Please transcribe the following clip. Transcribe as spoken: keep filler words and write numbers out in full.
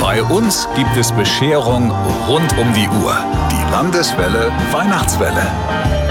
Bei uns gibt es Bescherung rund um die Uhr. Die Landeswelle Weihnachtswelle.